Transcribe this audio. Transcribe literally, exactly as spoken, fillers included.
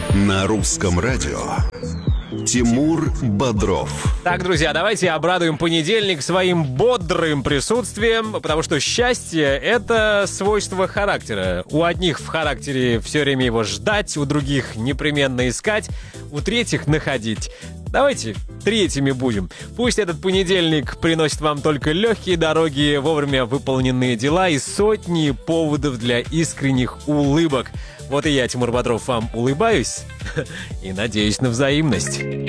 На русском радио Тимур Бодров. Так, друзья, давайте обрадуем понедельник своим бодрым присутствием, потому что счастье — это свойство характера. У одних в характере все время его ждать, у других непременно искать, у третьих находить. Давайте третьими будем. Пусть этот понедельник приносит вам только легкие дороги, вовремя выполненные дела и сотни поводов для искренних улыбок. Вот и я, Тимур Бодров, вам улыбаюсь и надеюсь на взаимность.